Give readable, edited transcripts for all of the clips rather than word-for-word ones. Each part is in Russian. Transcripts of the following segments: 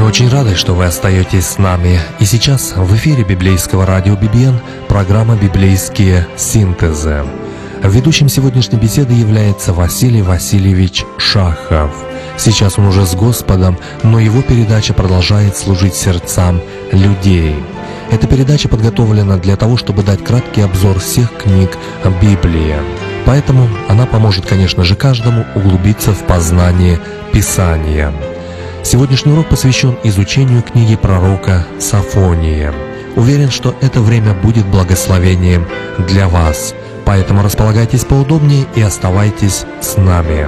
очень рады, что вы остаетесь с нами. И сейчас в эфире библейского радио BBN программа «Библейские синтезы». Ведущим сегодняшней беседы является Василий Васильевич Шахов. Сейчас он уже с Господом, но его передача продолжает служить сердцам людей. Эта передача подготовлена для того, чтобы дать краткий обзор всех книг Библии. Поэтому она поможет, конечно же, каждому углубиться в познание Писания. Сегодняшний урок посвящен изучению книги пророка Софония. Уверен, что это время будет благословением для вас. Поэтому располагайтесь поудобнее и оставайтесь с нами.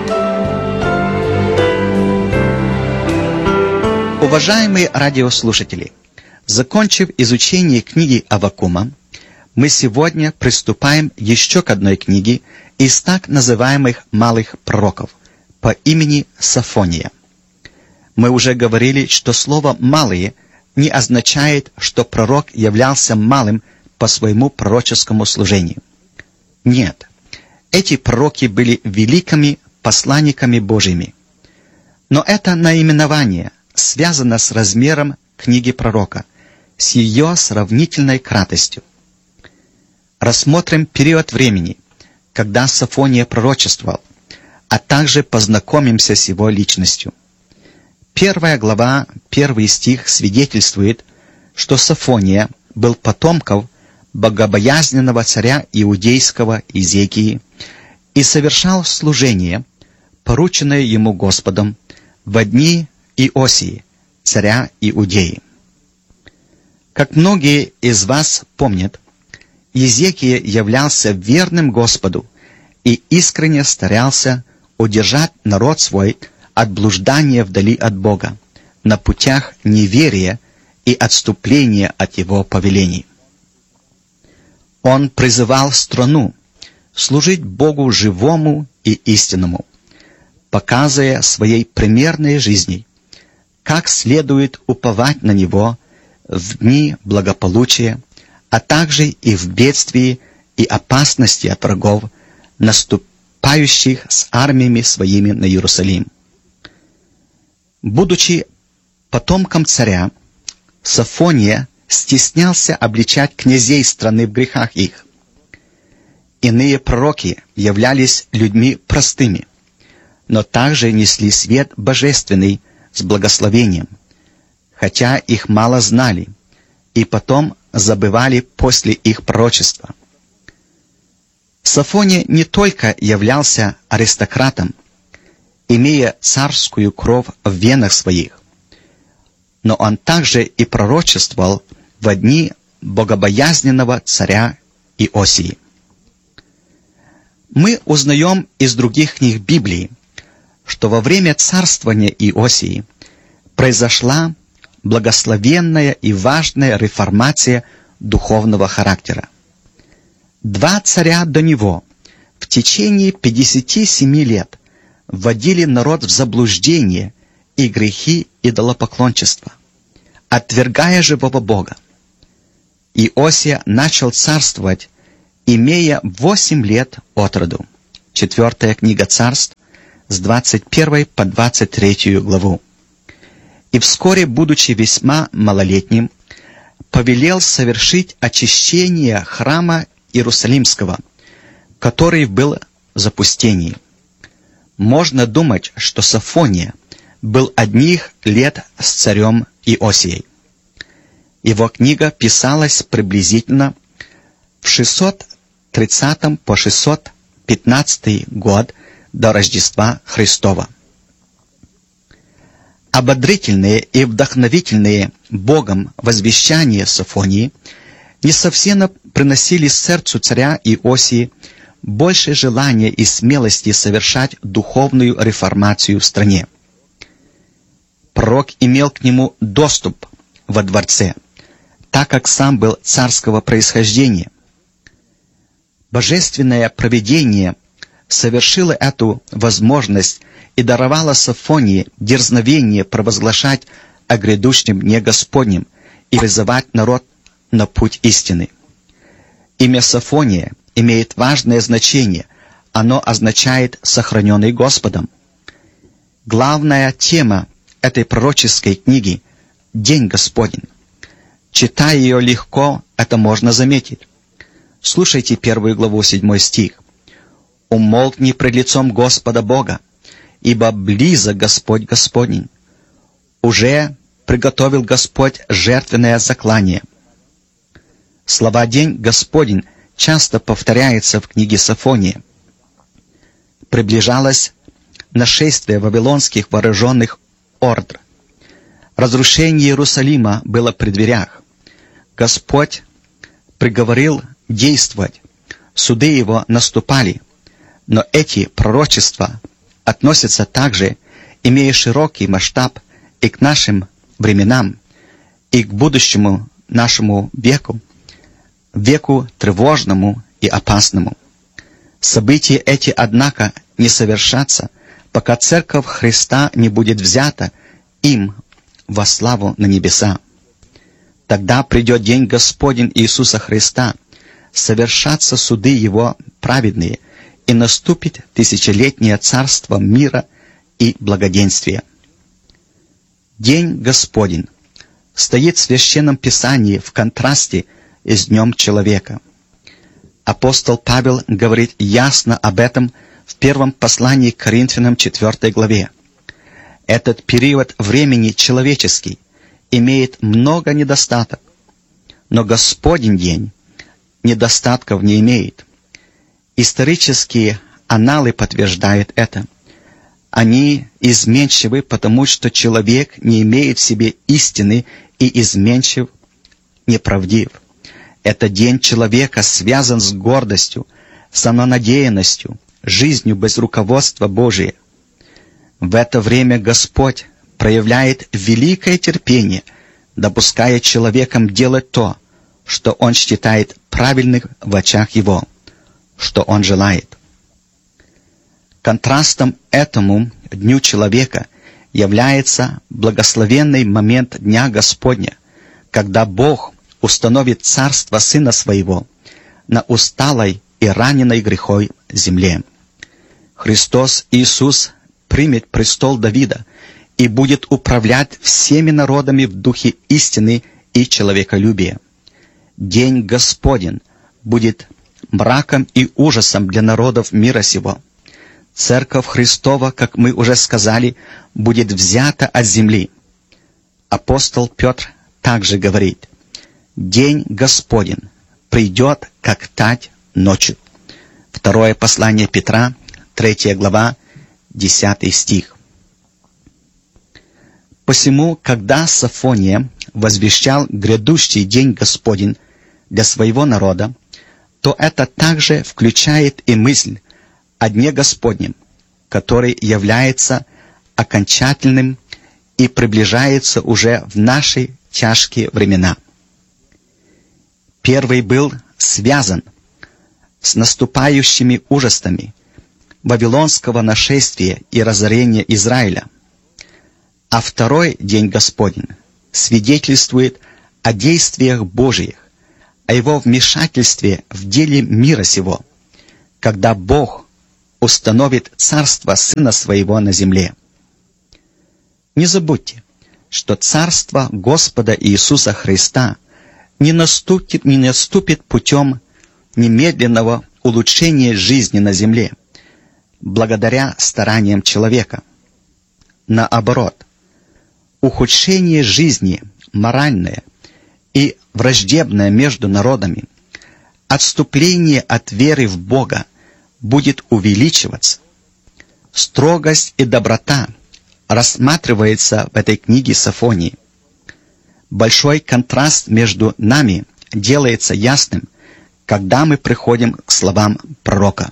Уважаемые радиослушатели, закончив изучение книги Аввакума, мы сегодня приступаем еще к одной книге из так называемых малых пророков по имени Софония. Мы уже говорили, что слово «малые» не означает, что пророк являлся малым по своему пророческому служению. Нет, эти пророки были великими посланниками Божьими. Но это наименование связано с размером книги пророка, с ее сравнительной кратостью. Рассмотрим период времени, когда Софония пророчествовал, а также познакомимся с его личностью. 1 глава, 1 стих свидетельствует, что Софония был потомком богобоязненного царя иудейского Изекии и совершал служение, порученное ему Господом, во дни Иосии, царя Иудеи. Как многие из вас помнят, Изекия являлся верным Господу и искренне старался удержать народ свой от блуждания вдали от Бога, на путях неверия и отступления от Его повелений. Он призывал страну служить Богу живому и истинному, показывая своей примерной жизнью, как следует уповать на Него в дни благополучия, а также и в бедствии и опасности от врагов, наступающих с армиями своими на Иерусалим. Будучи потомком царя, Софония стеснялся обличать князей страны в грехах их. Иные пророки являлись людьми простыми, но также несли свет божественный с благословением, хотя их мало знали, и потом забывали после их пророчества. Софония не только являлся аристократом, имея царскую кровь в венах своих, но он также и пророчествовал во дни богобоязненного царя Иосии. Мы узнаем из других книг Библии, что во время царствования Иосии произошла благословенная и важная реформация духовного характера. 2 царя до него в течение 57 лет вводили народ в заблуждение и грехи идолопоклончества, отвергая живого Бога. Иосия начал царствовать, имея 8 лет от роду. 4 книга Царств с 21 по 23 главу. И вскоре, будучи весьма малолетним, повелел совершить очищение храма Иерусалимского, который был в запустении. Можно думать, что Софония был одних лет с царем Иосией. Его книга писалась приблизительно в 630 по 615 год до Рождества Христова. Ободрительные и вдохновительные Богом возвещания Софонии несовсем приносили сердцу царя Иосии больше желания и смелости совершать духовную реформацию в стране. Пророк имел к нему доступ во дворце, так как сам был царского происхождения. Божественное провидение совершило эту возможность и даровало Софонии дерзновение провозглашать о грядущем дне Господнем и призывать народ на путь истины. Имя Софония имеет важное значение. Оно означает «сохраненный Господом». Главная тема этой пророческой книги — День Господень. Читая ее легко, это можно заметить. Слушайте 1 главу, 7 стих. «Умолкни пред лицом Господа Бога, ибо близок Господь Господень. Уже приготовил Господь жертвенное заклание». Слова «День Господень» часто повторяются в книге Софония. Приближалось нашествие вавилонских вооруженных орд. Разрушение Иерусалима было при дверях. Господь приговорил действовать. Суды его наступали. Но эти пророчества относятся также, имея широкий масштаб, и к нашим временам, и к будущему нашему веку, веку тревожному и опасному. События эти, однако, не совершатся, пока Церковь Христа не будет взята им во славу на небеса. Тогда придет день Господень Иисуса Христа, совершатся суды Его праведные, и наступит тысячелетнее царство мира и благоденствия. День Господень стоит в Священном Писании в контрасте с Днем Человека. Апостол Павел говорит ясно об этом в первом послании к Коринфянам 4 главе. Этот период времени человеческий имеет много недостатков, но Господень день недостатков не имеет. Исторические аналы подтверждают это. Они изменчивы, потому что человек не имеет в себе истины и изменчив, неправдив. Этот день человека связан с гордостью, самонадеянностью, жизнью без руководства Божия. В это время Господь проявляет великое терпение, допуская человеком делать то, что Он считает правильным в очах Его, что Он желает. Контрастом этому Дню Человека является благословенный момент Дня Господня, когда Бог установит царство Сына Своего на усталой и раненой грехой земле. Христос Иисус примет престол Давида и будет управлять всеми народами в духе истины и человеколюбия. День Господень будет мраком и ужасом для народов мира сего. Церковь Христова, как мы уже сказали, будет взята от земли. Апостол Петр также говорит: «День Господень придет, как тать ночью». Второе послание Петра, 3 глава, 10 стих. Посему, когда Софония возвещал грядущий день Господень для своего народа, то это также включает и мысль о Дне Господнем, который является окончательным и приближается уже в наши тяжкие времена. Первый был связан с наступающими ужасами вавилонского нашествия и разорения Израиля, а второй день Господень свидетельствует о действиях Божьих, о Его вмешательстве в деле мира сего, когда Бог установит царство Сына Своего на земле. Не забудьте, что царство Господа Иисуса Христа не наступит путем немедленного улучшения жизни на земле, благодаря стараниям человека. Наоборот, ухудшение жизни моральное и враждебное между народами, отступление от веры в Бога будет увеличиваться. Строгость и доброта рассматривается в этой книге Софонии. Большой контраст между нами делается ясным, когда мы приходим к словам пророка.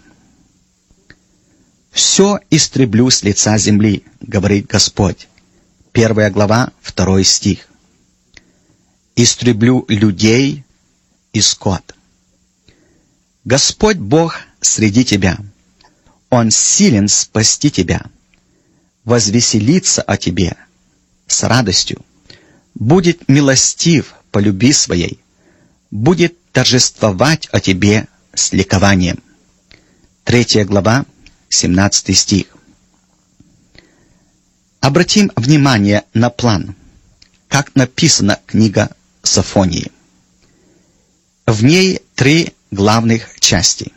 «Все истреблю с лица земли, говорит Господь». 1 глава, 2 стих. «Истреблю людей и скот». Господь Бог среди тебя. Он силен спасти тебя, возвеселиться о тебе с радостью, будет милостив по любви своей, будет торжествовать о тебе с ликованием. 3 глава, 17 стих. Обратим внимание на план, как написана книга Софонии. В ней 3 главных части.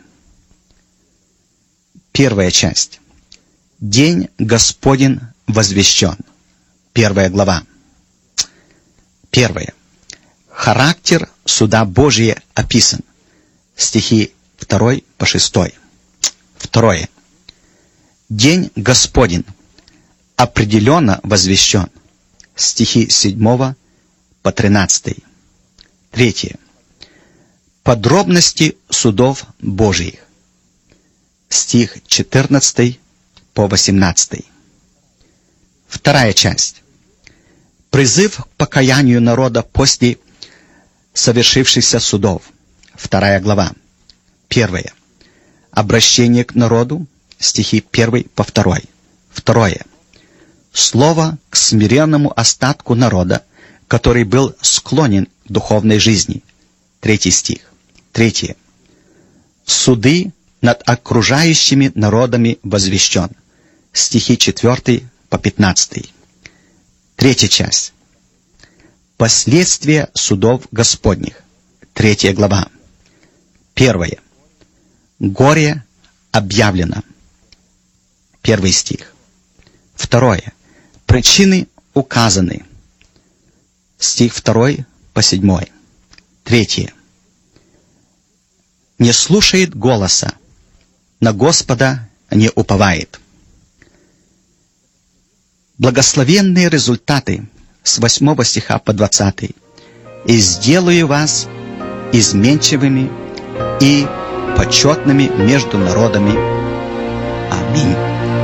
Первая часть. День Господень возвещен. 1 глава. 1. Характер суда Божия описан. Стихи 2 по 6. 2. День Господень определенно возвещен. Стихи 7 по 13. 3. Подробности судов Божиих. Стих 14 по 18. Вторая часть. Призыв к покаянию народа после совершившихся судов. 2 глава. 1. Обращение к народу. Стихи 1 по 2. 2. Слово к смиренному остатку народа, который был склонен к духовной жизни. 3 стих. 3. Суды над окружающими народами возвещен. Стихи 4 по 15. 3 часть. Последствия судов Господних. 3 глава. 1. Горе объявлено. 1 стих. 2. Причины указаны. Стих 2 по 7. 3. Не слушает голоса, на Господа не уповает. Благословенные результаты с 8 стиха по 20. «И сделаю вас изменчивыми и почетными между народами». Аминь.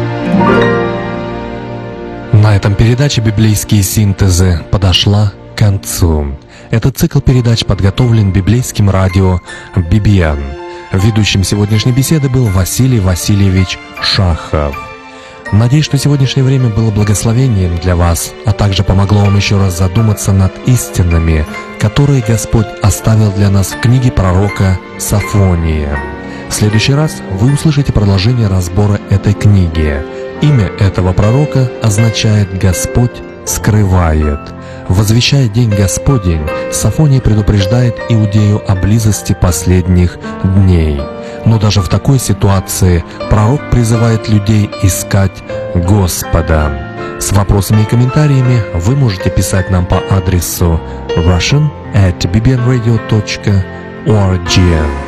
На этом передача «Библейские синтезы» подошла к концу. Этот цикл передач подготовлен библейским радио BBN. Ведущим сегодняшней беседы был Василий Васильевич Шахов. Надеюсь, что сегодняшнее время было благословением для вас, а также помогло вам еще раз задуматься над истинами, которые Господь оставил для нас в книге пророка Софония. В следующий раз вы услышите продолжение разбора этой книги. Имя этого пророка означает «Господь скрывает». Возвещая День Господень, Софония предупреждает Иудею о близости последних дней. Но даже в такой ситуации пророк призывает людей искать Господа. С вопросами и комментариями вы можете писать нам по адресу russian@bbnradio.org.